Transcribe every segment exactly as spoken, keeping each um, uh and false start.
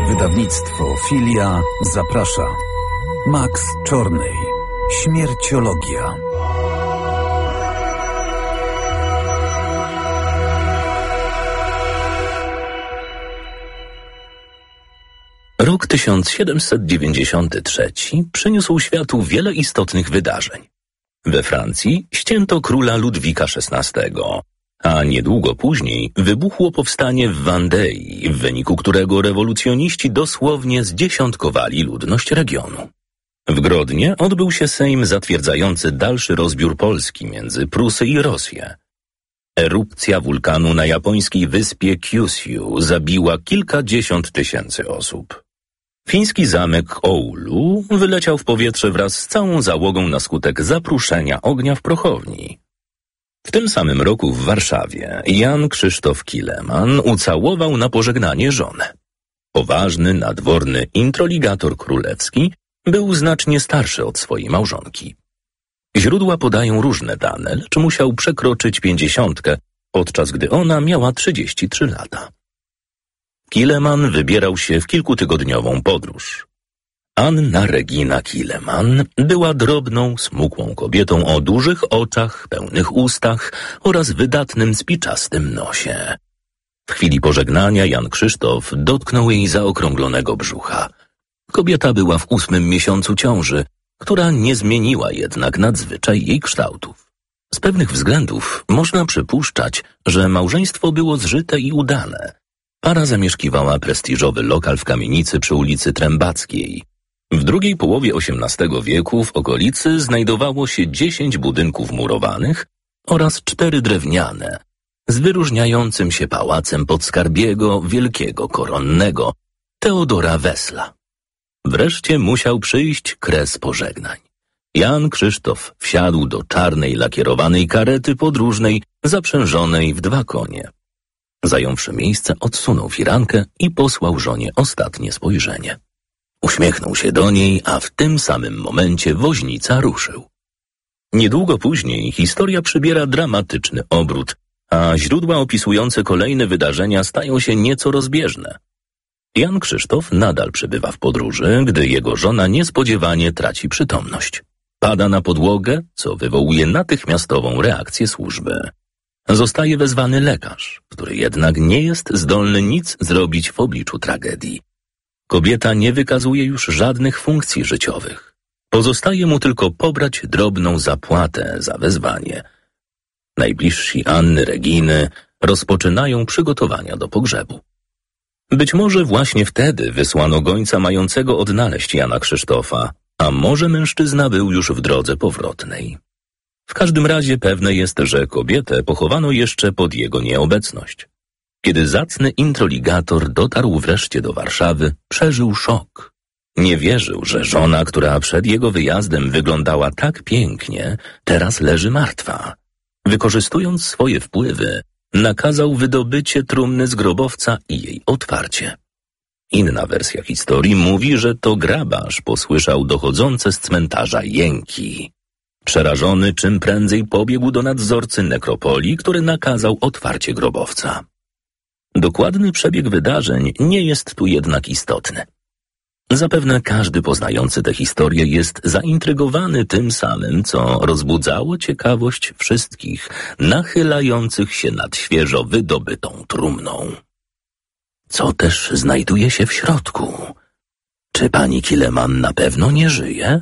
Wydawnictwo Filia zaprasza. Max Czornej. Śmierciologia. Rok tysiąc siedemset dziewięćdziesiąty trzeci przyniósł światu wiele istotnych wydarzeń. We Francji ścięto króla Ludwika szesnastego, a niedługo później wybuchło powstanie w Wandei, w wyniku którego rewolucjoniści dosłownie zdziesiątkowali ludność regionu. W Grodnie odbył się Sejm zatwierdzający dalszy rozbiór Polski między Prusy i Rosję. Erupcja wulkanu na japońskiej wyspie Kyushu zabiła kilkadziesiąt tysięcy osób. Fiński zamek Oulu wyleciał w powietrze wraz z całą załogą na skutek zapruszenia ognia w prochowni. W tym samym roku w Warszawie Jan Krzysztof Killeman ucałował na pożegnanie żonę. Poważny, nadworny introligator królewski był znacznie starszy od swojej małżonki. Źródła podają różne dane, lecz musiał przekroczyć pięćdziesiątkę, podczas gdy ona miała trzydzieści trzy lata. Killeman wybierał się w kilkutygodniową podróż. Anna Regina Killeman była drobną, smukłą kobietą o dużych oczach, pełnych ustach oraz wydatnym spiczastym nosie. W chwili pożegnania Jan Krzysztof dotknął jej zaokrąglonego brzucha. Kobieta była w ósmym miesiącu ciąży, która nie zmieniła jednak nadzwyczaj jej kształtów. Z pewnych względów można przypuszczać, że małżeństwo było zżyte i udane. Para zamieszkiwała prestiżowy lokal w kamienicy przy ulicy Trębackiej. W drugiej połowie osiemnastego wieku w okolicy znajdowało się dziesięć budynków murowanych oraz cztery drewniane, z wyróżniającym się pałacem podskarbiego wielkiego koronnego Teodora Wessla. Wreszcie musiał przyjść kres pożegnań. Jan Krzysztof wsiadł do czarnej lakierowanej karety podróżnej zaprzężonej w dwa konie. Zająwszy miejsce, odsunął firankę i posłał żonie ostatnie spojrzenie. Uśmiechnął się do niej, a w tym samym momencie woźnica ruszył. Niedługo później historia przybiera dramatyczny obrót, a źródła opisujące kolejne wydarzenia stają się nieco rozbieżne. Jan Krzysztof nadal przebywa w podróży, gdy jego żona niespodziewanie traci przytomność. Pada na podłogę, co wywołuje natychmiastową reakcję służby. Zostaje wezwany lekarz, który jednak nie jest zdolny nic zrobić w obliczu tragedii. Kobieta nie wykazuje już żadnych funkcji życiowych. Pozostaje mu tylko pobrać drobną zapłatę za wezwanie. Najbliżsi Anny Reginy rozpoczynają przygotowania do pogrzebu. Być może właśnie wtedy wysłano gońca mającego odnaleźć Jana Krzysztofa, a może mężczyzna był już w drodze powrotnej. W każdym razie pewne jest, że kobietę pochowano jeszcze pod jego nieobecność. Kiedy zacny introligator dotarł wreszcie do Warszawy, przeżył szok. Nie wierzył, że żona, która przed jego wyjazdem wyglądała tak pięknie, teraz leży martwa. Wykorzystując swoje wpływy, nakazał wydobycie trumny z grobowca i jej otwarcie. Inna wersja historii mówi, że to grabarz posłyszał dochodzące z cmentarza jęki. Przerażony czym prędzej pobiegł do nadzorcy nekropolii, który nakazał otwarcie grobowca. Dokładny przebieg wydarzeń nie jest tu jednak istotny. Zapewne każdy poznający tę historię jest zaintrygowany tym samym, co rozbudzało ciekawość wszystkich nachylających się nad świeżo wydobytą trumną. Co też znajduje się w środku? Czy pani Killeman na pewno nie żyje?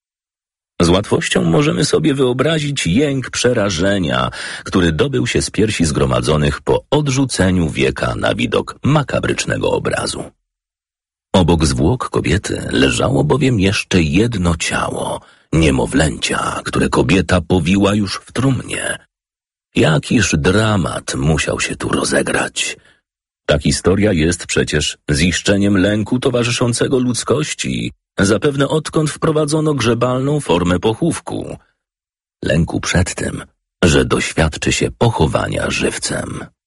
Z łatwością możemy sobie wyobrazić jęk przerażenia, który dobył się z piersi zgromadzonych po odrzuceniu wieka na widok makabrycznego obrazu. Obok zwłok kobiety leżało bowiem jeszcze jedno ciało, niemowlęcia, które kobieta powiła już w trumnie. Jakiż dramat musiał się tu rozegrać. Ta historia jest przecież ziszczeniem lęku towarzyszącego ludzkości, zapewne odkąd wprowadzono grzebalną formę pochówku. Lęku przed tym, że doświadczy się pochowania żywcem.